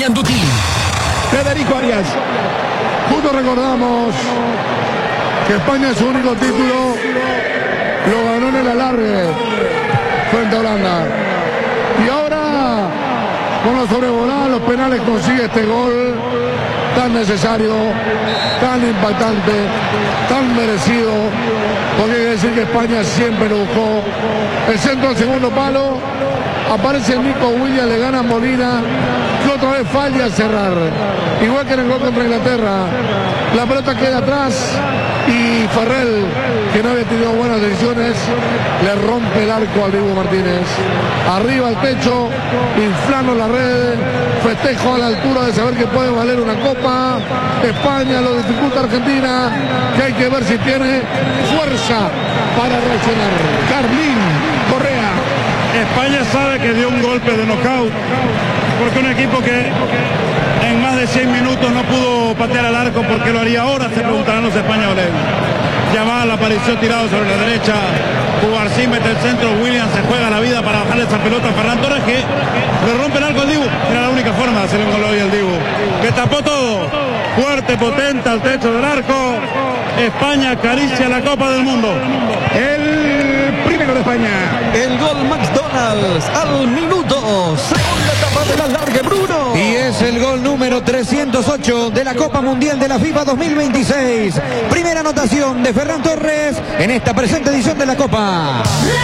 Mianduti. Federico Arias. Juntos recordamos que España su único título lo ganó en el alargue frente a Holanda. Y ahora, con la sobrevolada, los penales consigue este gol tan necesario, tan impactante, tan merecido, porque hay que decir que España siempre lo buscó. El centro al segundo palo, aparece Nico Williams, le gana Molina, que otra vez falla a cerrar. Igual que en el gol contra Inglaterra, la pelota queda atrás y Ferrell, que no había tenido buenas decisiones, le rompe el arco al Dibu Martínez. Arriba al techo, inflando la red, festejo a la altura de saber que puede valer una copa. España lo dificulta a Argentina, que hay que ver si tiene fuerza para reaccionar. Carlín Correa. España sabe que dio un golpe de knockout, porque un equipo que en más de 100 minutos no pudo patear al arco, porque lo haría ahora, se preguntarán los españoles. Yamal apareció tirado sobre la derecha, Cubarsí mete el centro, Williams se juega la vida para bajarle esa pelota a Ferran Torres, que le rompe el arco al Dibu. Era la única forma de hacer un gol hoy al Dibu, que tapó todo, fuerte, potente al techo del arco. España acaricia la Copa del Mundo. El primero de España. El gol McDonald's al minuto. Segunda etapa de la larga, Bruno. Y es el gol número 308 de la Copa Mundial de la FIFA 2026. Primera anotación de Ferran Torres en esta presente edición de la Copa.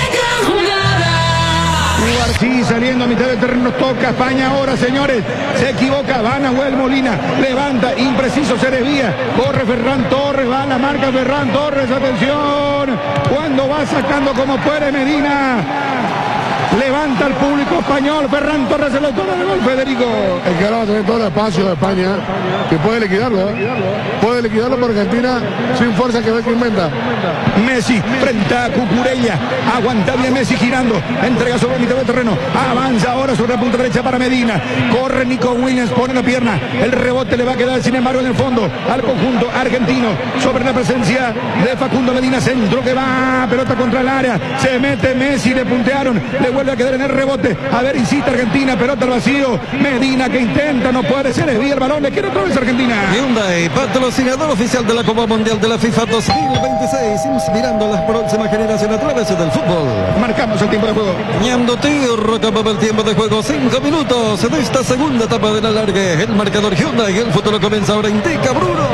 Cubarsí saliendo a mitad del terreno, toca España ahora, señores, se equivoca, va Nahuel Molina, levanta, impreciso, se desvía, corre Ferran Torres, va a la marca Ferran Torres, atención, cuando va sacando como puede Medina, levanta al público español, Ferran Torres, el autor del gol, Federico. Es que ahora va a tener todo el espacio de España, que puede liquidarlo, puede liquidarlo por Argentina, sin fuerza que ve que inventa. Messi frente a Cucurella, aguanta bien Messi girando, entrega sobre mitad del terreno, avanza ahora sobre la punta derecha para Medina, corre Nico Williams, pone la pierna, el rebote le va a quedar sin embargo en el fondo al conjunto argentino, sobre la presencia de Facundo Medina, centro que va, pelota contra el área, se mete Messi, le puntearon, le vuelve a quedar en el rebote, a ver, insiste Argentina, pelota al vacío, Medina que intenta, no puede, se desvía el balón, le quiere otra vez Argentina. Hyundai, patrocinador oficial de la Copa Mundial de la FIFA 2026, inspirando a las próximas generaciones a través del fútbol. Marcamos el tiempo de juego. Mianduti, recababa el tiempo de juego, 5 minutos de esta segunda etapa de la largue. El marcador Hyundai, el futuro comienza ahora, indica Bruno.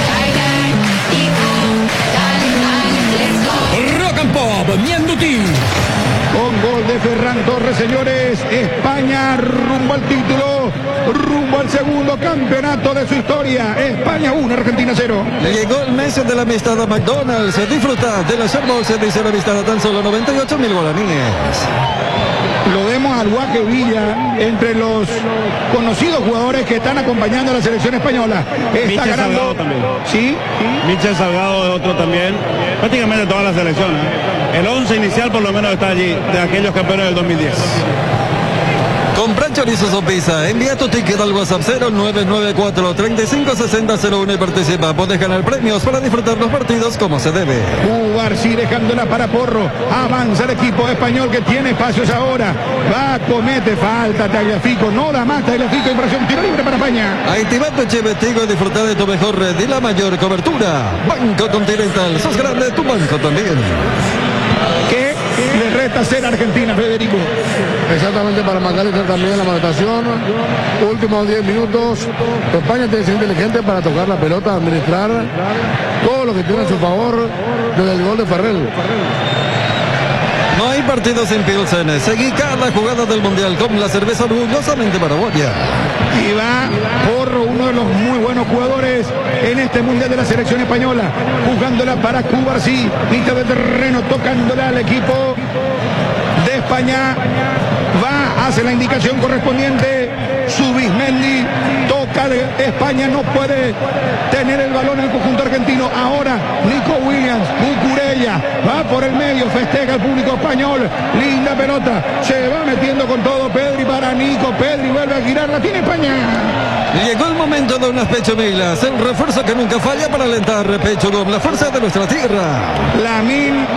Rock and Pop, Mianduti. Con gol de Ferran Torres, señores, España rumbo al título, rumbo al segundo campeonato de su historia. España 1, Argentina 0. Llegó el mes de la amistad a McDonald's. Disfruta de la Sherbox, se dice la amistad a tan solo 98.000 guaraníes. Lo vemos al Guaque Villa entre los conocidos jugadores que están acompañando a la selección española. Está Michel ganando Salgado también. Sí. Michel Salgado es otro también, prácticamente toda la selección, El 11 inicial por lo menos está allí, de aquellos campeones del 2010. Compra chorizos o pizza. Envía tu ticket al WhatsApp 0994-356001 y participa. Puedes ganar premios para disfrutar los partidos como se debe. Cubarsí dejándola para Porro. Avanza el equipo español que tiene espacios ahora. Va, comete falta Tagliafico. No da más Tagliafico. Infracción, tiro libre para España. Activate Chevetigo y disfruta de tu mejor red y la mayor cobertura. Banco Continental. Sos grande, tu banco también. ¿Qué le resta hacer a Argentina, Federico? Exactamente, para McAllister también la anotación. Últimos 10 minutos. España tiene que ser inteligente para tocar la pelota, administrar todo lo que tiene a su favor desde el gol de Ferrell. No hay partido sin Pilsen. Seguí cada jugada del Mundial con la cerveza orgullosamente paraguaya. Y va Porro, uno de los muy buenos jugadores en este Mundial de la selección española, jugándola para Cubarsí, mitad de terreno, tocándola al equipo de España. Va, hace la indicación correspondiente Zubizmendi, toca de España, no puede tener el balón en el conjunto argentino. Ahora Nico Williams, Cucurella, va por el medio, festeja el público español, linda pelota, se va metiendo con todo Pedri para Nico, Pedri vuelve a girar, la tiene España. Llegó el momento de unas Pecho Milas, el refuerzo que nunca falla para alentar. Pecho con la fuerza de nuestra tierra. Lamine